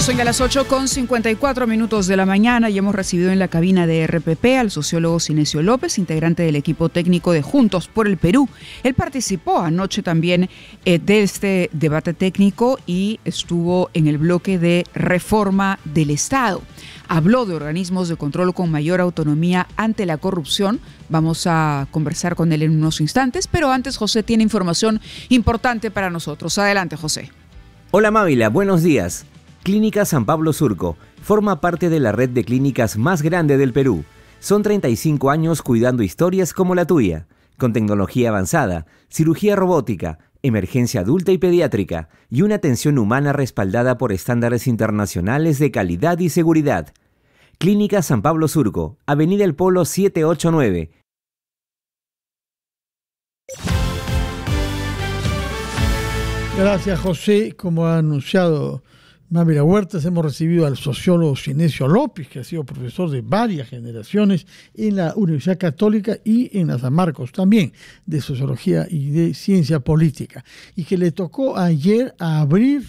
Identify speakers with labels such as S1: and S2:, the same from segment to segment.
S1: Son ya las 8:54 de la mañana y hemos recibido en la cabina de RPP al sociólogo Sinesio López, integrante del equipo técnico de Juntos por el Perú. Él participó anoche también de este debate técnico y estuvo en el bloque de reforma del Estado. Habló de organismos de control con mayor autonomía ante la corrupción. Vamos a conversar con él en unos instantes, pero antes José tiene información importante para nosotros. Adelante, José.
S2: Hola Mávila, buenos días. Clínica San Pablo Surco forma parte de la red de clínicas más grande del Perú. Son 35 años cuidando historias como la tuya, con tecnología avanzada, cirugía robótica, emergencia adulta y pediátrica y una atención humana respaldada por estándares internacionales de calidad y seguridad. Clínica San Pablo Surco, Avenida El Polo 789.
S3: Gracias, José. Como ha anunciado Mávila Huertas, hemos recibido al sociólogo Sinesio López, que ha sido profesor de varias generaciones en la Universidad Católica y en la San Marcos también, de Sociología y de Ciencia Política, y que le tocó ayer abrir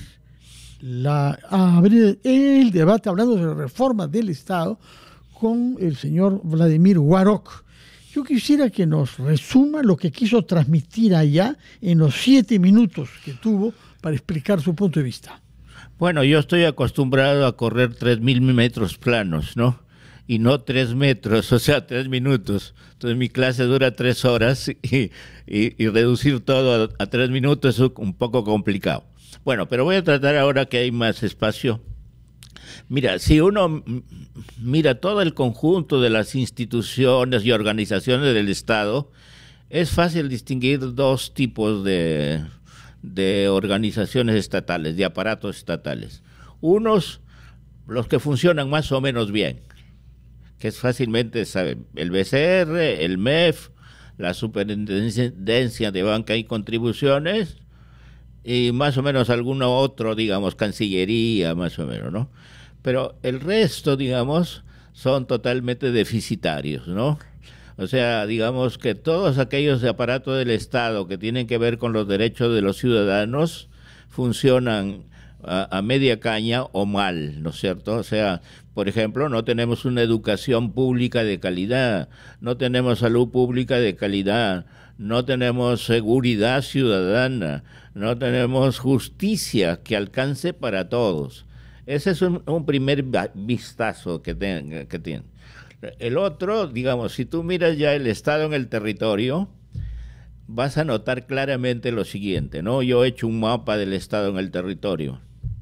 S3: el debate hablando de reforma del Estado con el señor Vladimir Guaroc. Yo quisiera que nos resuma lo que quiso transmitir allá en los 7 minutos que tuvo para explicar su punto de vista.
S4: Bueno, yo estoy acostumbrado a correr 3.000 metros planos, ¿no? Y no 3 metros, o sea, 3 minutos. Entonces mi clase dura 3 horas y reducir todo a 3 minutos es un poco complicado. Bueno, pero voy a tratar ahora que hay más espacio. Mira, si uno mira todo el conjunto de las instituciones y organizaciones del Estado, es fácil distinguir dos tipos de organizaciones estatales, de aparatos estatales. Unos, los que funcionan más o menos bien, que es fácilmente, ¿saben? El BCR, el MEF, la Superintendencia de Banca y Contribuciones, y más o menos alguno otro, digamos, Cancillería, más o menos, ¿no? Pero el resto, digamos, son totalmente deficitarios, ¿no? O sea, digamos que todos aquellos aparatos del Estado que tienen que ver con los derechos de los ciudadanos funcionan a media caña o mal, ¿no es cierto? O sea, por ejemplo, no tenemos una educación pública de calidad, no tenemos salud pública de calidad, no tenemos seguridad ciudadana, no tenemos justicia que alcance para todos. Ese es un primer vistazo que tiene. El otro, digamos, si tú miras ya el Estado en el territorio, vas a notar claramente lo siguiente, ¿no? Yo he hecho un mapa del Estado en el territorio,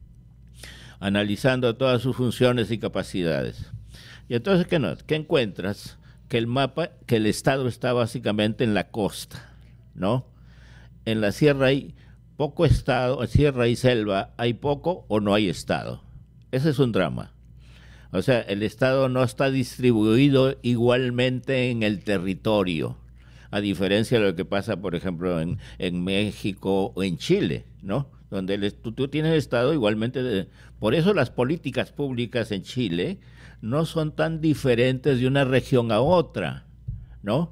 S4: analizando todas sus funciones y capacidades. Y entonces, ¿qué encuentras? Que el Estado está básicamente en la costa, ¿no? En la sierra hay poco Estado, en sierra y selva hay poco o no hay Estado. Ese es un drama. O sea, el Estado no está distribuido igualmente en el territorio, a diferencia de lo que pasa, por ejemplo, en México o en Chile, ¿no? Donde tú tienes Estado igualmente. Por eso las políticas públicas en Chile no son tan diferentes de una región a otra, ¿no?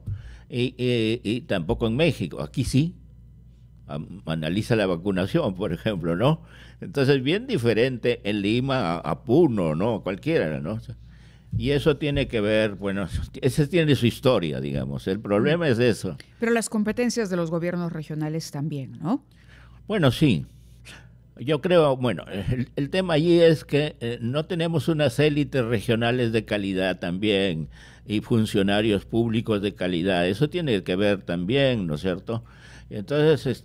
S4: Y tampoco en México. Aquí sí. Analiza la vacunación, por ejemplo, ¿no? Entonces, bien diferente en Lima a Puno, ¿no? Cualquiera, ¿no? Y eso tiene que ver, bueno, ese tiene su historia, digamos. El problema es eso.
S1: Pero las competencias de los gobiernos regionales también, ¿no?
S4: Bueno, sí. Yo creo, bueno, el tema allí es que no tenemos unas élites regionales de calidad también y funcionarios públicos de calidad. Eso tiene que ver también, ¿no es cierto? Entonces,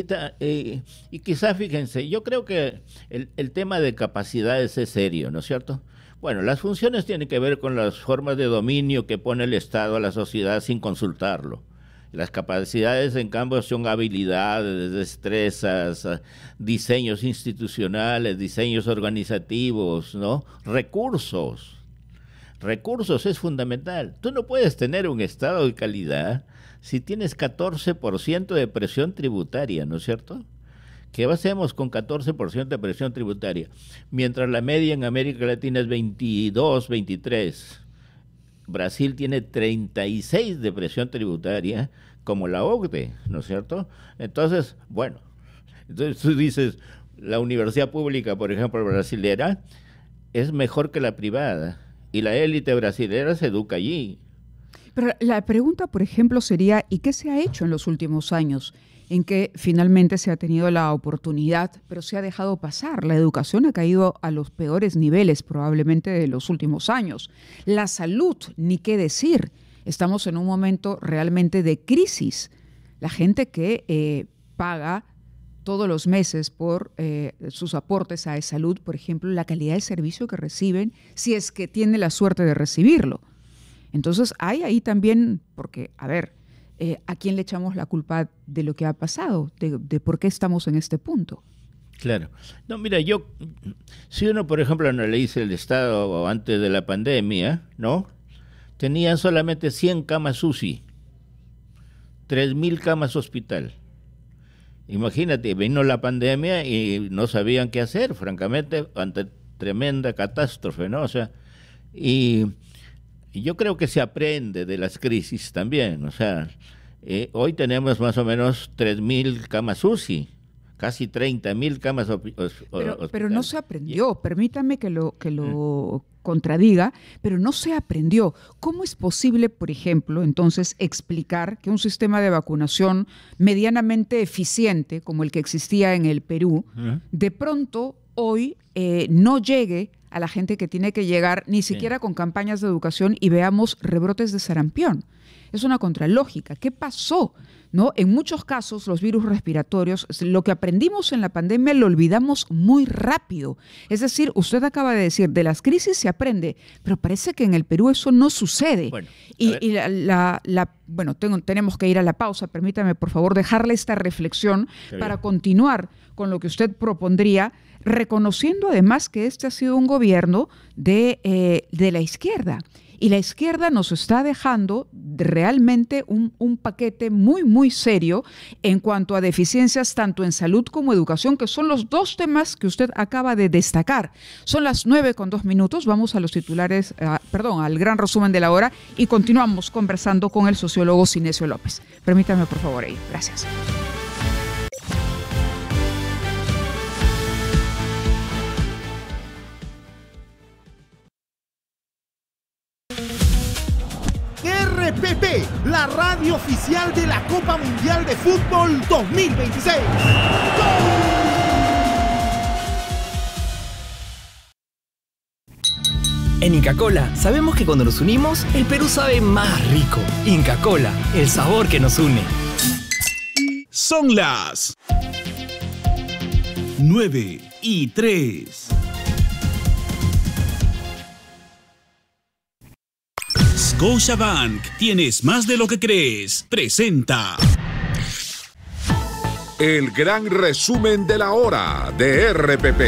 S4: y quizás, fíjense, yo creo que el tema de capacidades es serio, ¿no es cierto? Bueno, las funciones tienen que ver con las formas de dominio que pone el Estado a la sociedad sin consultarlo. Las capacidades, en cambio, son habilidades, destrezas, diseños institucionales, diseños organizativos, ¿no? Recursos. Recursos es fundamental. Tú no puedes tener un Estado de calidad si tienes 14% de presión tributaria, ¿no es cierto? ¿Qué hacemos con 14% de presión tributaria? Mientras la media en América Latina es 22, 23. Brasil tiene 36 de presión tributaria, como la OCDE, ¿no es cierto? Entonces, bueno, entonces tú dices, la universidad pública, por ejemplo, brasilera, es mejor que la privada. Y la élite brasilera se educa allí.
S1: Pero la pregunta, por ejemplo, sería, ¿y qué se ha hecho en los últimos años en que finalmente se ha tenido la oportunidad, pero se ha dejado pasar? La educación ha caído a los peores niveles probablemente de los últimos años. La salud, ni qué decir. Estamos en un momento realmente de crisis. La gente que paga todos los meses por sus aportes a salud, por ejemplo, la calidad de servicio que reciben, si es que tiene la suerte de recibirlo. Entonces hay ahí también, porque, a ver, ¿a quién le echamos la culpa de lo que ha pasado? De por qué estamos en este punto.
S4: Claro. No, mira, si uno, por ejemplo, analiza el estado antes de la pandemia, ¿no? Tenían solamente 100 camas UCI, 3.000 camas hospital. Imagínate, vino la pandemia y no sabían qué hacer, francamente, ante tremenda catástrofe, ¿no? O sea, y yo creo que se aprende de las crisis también, o sea, hoy tenemos más o menos 3.000 camas UCI, casi 30.000 camas
S1: pero no se aprendió, permítame que lo contradiga, pero no se aprendió. ¿Cómo es posible, por ejemplo, entonces explicar que un sistema de vacunación medianamente eficiente, como el que existía en el Perú, de pronto hoy no llegue a la gente que tiene que llegar, ni siquiera con campañas de educación, y veamos rebrotes de sarampión? Es una contralógica. ¿Qué pasó? ¿No? En muchos casos, los virus respiratorios, lo que aprendimos en la pandemia lo olvidamos muy rápido. Es decir, usted acaba de decir, de las crisis se aprende, pero parece que en el Perú eso no sucede. Bueno, tenemos que ir a la pausa. Permítame, por favor, dejarle esta reflexión para continuar con lo que usted propondría, reconociendo además que este ha sido un gobierno de la izquierda. Y la izquierda nos está dejando realmente un paquete muy, muy serio en cuanto a deficiencias tanto en salud como educación, que son los dos temas que usted acaba de destacar. Son las 9:02. Vamos a los titulares, al gran resumen de la hora y continuamos conversando con el sociólogo Sinesio López. Permítame, por favor, ello. Gracias.
S5: RPP, la radio oficial de la Copa Mundial de Fútbol 2026.
S6: En Inca Kola sabemos que cuando nos unimos, el Perú sabe más rico. Inca Kola, el sabor que nos une.
S7: Son las 9:03. Scotiabank, tienes más de lo que crees. Presenta
S8: el gran resumen de la hora de RPP.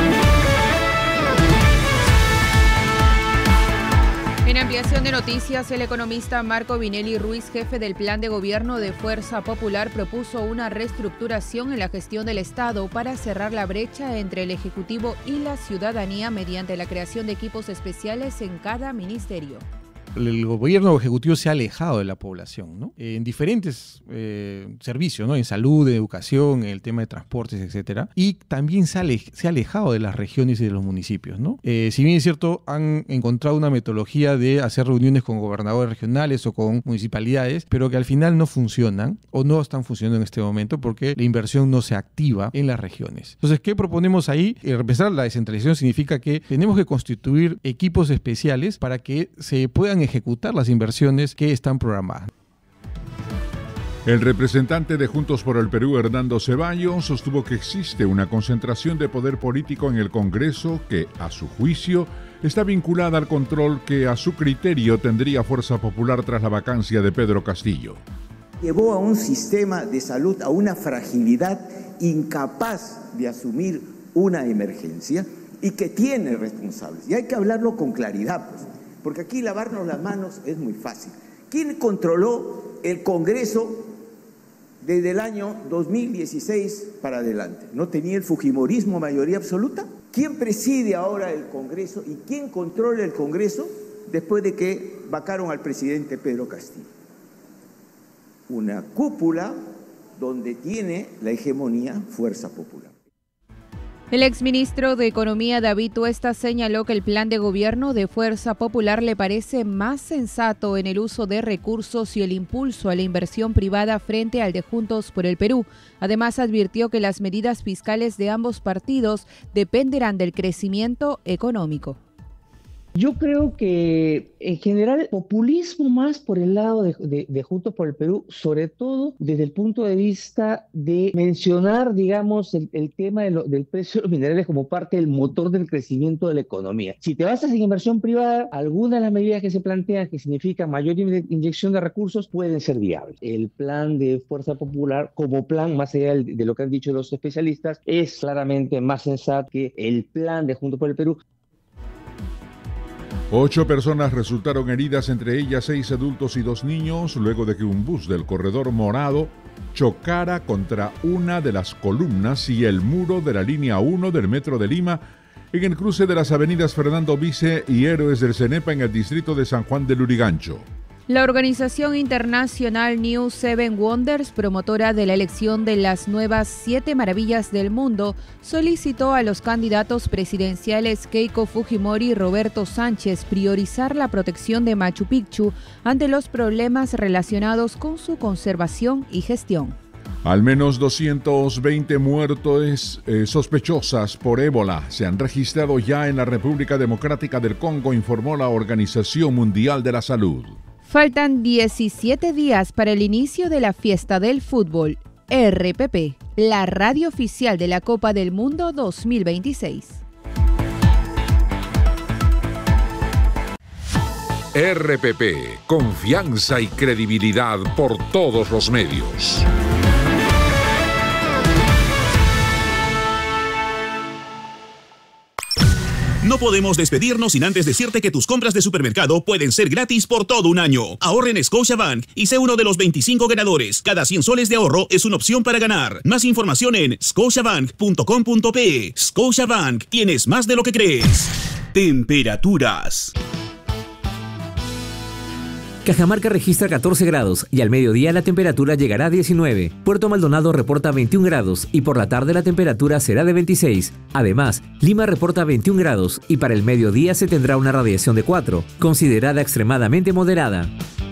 S9: En ampliación de noticias, el economista Marco Vinelli Ruiz, jefe del Plan de Gobierno de Fuerza Popular, propuso una reestructuración en la gestión del Estado para cerrar la brecha entre el Ejecutivo y la ciudadanía mediante la creación de equipos especiales en cada ministerio.
S10: El gobierno ejecutivo se ha alejado de la población, ¿no? En diferentes servicios, ¿no? En salud, en educación, en el tema de transportes, etcétera. Y también se ha alejado de las regiones y de los municipios, ¿no? Si bien es cierto, han encontrado una metodología de hacer reuniones con gobernadores regionales o con municipalidades, pero que al final no funcionan o no están funcionando en este momento porque la inversión no se activa en las regiones. Entonces, ¿qué proponemos ahí? Empezar la descentralización significa que tenemos que constituir equipos especiales para que se puedan ejecutar las inversiones que están programadas.
S8: El representante de Juntos por el Perú, Hernando Ceballos, sostuvo que existe una concentración de poder político en el Congreso que, a su juicio, está vinculada al control que, a su criterio, tendría Fuerza Popular tras la vacancia de Pedro Castillo.
S11: Llevó a un sistema de salud a una fragilidad incapaz de asumir una emergencia y que tiene responsables. Y hay que hablarlo con claridad, pues. Porque aquí lavarnos las manos es muy fácil. ¿Quién controló el Congreso desde el año 2016 para adelante? ¿No tenía el fujimorismo mayoría absoluta? ¿Quién preside ahora el Congreso y quién controla el Congreso después de que vacaron al presidente Pedro Castillo? Una cúpula donde tiene la hegemonía Fuerza Popular.
S9: El exministro de Economía David Tuesta señaló que el plan de gobierno de Fuerza Popular le parece más sensato en el uso de recursos y el impulso a la inversión privada frente al de Juntos por el Perú. Además, advirtió que las medidas fiscales de ambos partidos dependerán del crecimiento económico.
S12: Yo creo que en general populismo más por el lado de Juntos por el Perú, sobre todo desde el punto de vista de mencionar, digamos, el tema del precio de los minerales como parte del motor del crecimiento de la economía. Si te basas en inversión privada, algunas de las medidas que se plantean, que significan mayor inyección de recursos, pueden ser viables. El plan de Fuerza Popular, como plan, más allá de lo que han dicho los especialistas, es claramente más sensato que el plan de Juntos por el Perú.
S8: 8 personas resultaron heridas, entre ellas 6 adultos y 2 niños, luego de que un bus del corredor morado chocara contra una de las columnas y el muro de la línea 1 del Metro de Lima en el cruce de las avenidas Fernando Vice y Héroes del Cenepa en el distrito de San Juan del Lurigancho.
S9: La organización internacional New Seven Wonders, promotora de la elección de las nuevas 7 maravillas del mundo, solicitó a los candidatos presidenciales Keiko Fujimori y Roberto Sánchez priorizar la protección de Machu Picchu ante los problemas relacionados con su conservación y gestión.
S8: Al menos 220 muertes sospechosas por ébola se han registrado ya en la República Democrática del Congo, informó la Organización Mundial de la Salud.
S9: Faltan 17 días para el inicio de la fiesta del fútbol. RPP, la radio oficial de la Copa del Mundo 2026.
S13: RPP, confianza y credibilidad por todos los medios.
S7: No podemos despedirnos sin antes decirte que tus compras de supermercado pueden ser gratis por todo un año. Ahorra en Scotiabank y sé uno de los 25 ganadores. Cada 100 soles de ahorro es una opción para ganar. Más información en scotiabank.com.pe. Scotiabank, tienes más de lo que crees. Temperaturas.
S2: Cajamarca registra 14 grados y al mediodía la temperatura llegará a 19. Puerto Maldonado reporta 21 grados y por la tarde la temperatura será de 26. Además, Lima reporta 21 grados y para el mediodía se tendrá una radiación de 4, considerada extremadamente moderada.